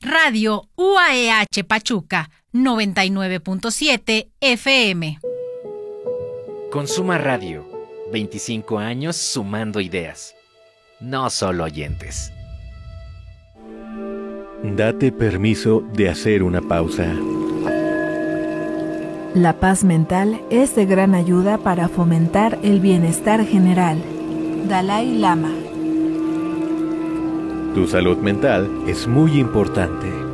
Radio UAEH Pachuca, 99.7 FM. Consuma Radio, 25 años sumando ideas, no solo oyentes. Date permiso de hacer una pausa. La paz mental es de gran ayuda para fomentar el bienestar general. Dalai Lama. Tu salud mental es muy importante.